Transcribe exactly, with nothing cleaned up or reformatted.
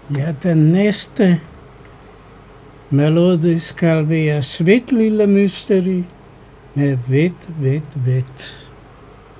Ja, den næste melodi skal være Sweet Lille Mystery med Hvidt, hvidt, hvidt.